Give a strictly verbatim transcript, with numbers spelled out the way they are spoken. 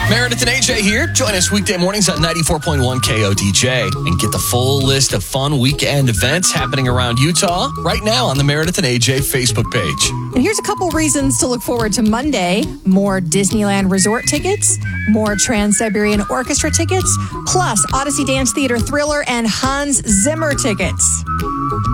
Meredith and A J here. Join us weekday mornings at ninety-four point one K O D J and get the full list of fun weekend events happening around Utah right now on the Meredith and A J Facebook page. And here's a couple reasons to look forward to Monday. More Disneyland Resort tickets, more Trans-Siberian Orchestra tickets, plus Odyssey Dance Theater Thriller and Hans Zimmer tickets.